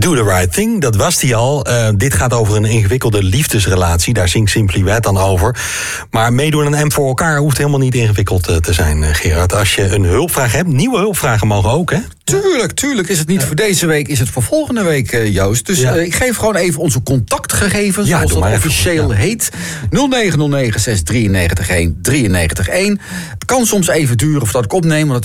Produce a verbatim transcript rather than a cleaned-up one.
Do the Right Thing, dat was die al. Uh, dit gaat over een ingewikkelde liefdesrelatie. Daar zingt Simply Red dan over. Maar meedoen aan M voor elkaar hoeft helemaal niet ingewikkeld uh, te zijn, uh, Gerard. Als je een hulpvraag hebt, nieuwe hulpvragen mogen ook, hè? Tuurlijk, tuurlijk is het niet ja. voor deze week, is het voor volgende week, uh, Joost. Dus ja. uh, ik geef gewoon even onze contactgegevens, ja, zoals dat officieel even, ja. heet. nul negen nul negen zes drie negen een drie negen een. Het kan soms even duren voordat ik opneem, want het